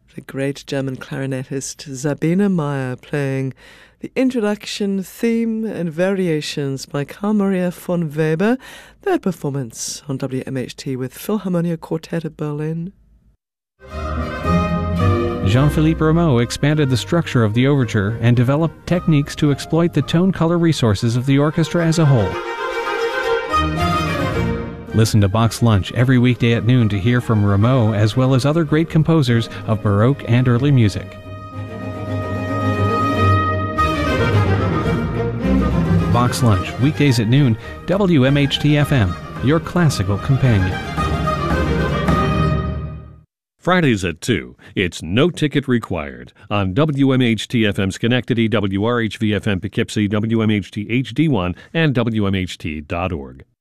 The great German clarinetist Sabine Meyer playing the introduction, theme and variations by Carl Maria von Weber, their performance on WMHT with Philharmonia Quartet of Berlin. Jean-Philippe Rameau expanded the structure of the overture and developed techniques to exploit the tone-color resources of the orchestra as a whole. Listen to Bach's Lunch every weekday at noon to hear from Rameau as well as other great composers of Baroque and early music. Bach's Lunch, weekdays at noon, WMHT-FM, your classical companion. Fridays at 2, it's no ticket required on WMHT-FM Schenectady, WRHV-FM Poughkeepsie, WMHT HD1, and WMHT.org.